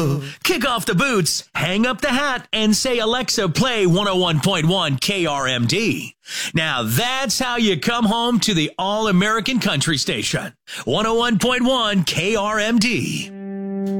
Kick off the boots, hang up the hat, and say, Alexa, play 101.1 KRMD. Now that's how you come home to the all-American country station. 101.1 KRMD.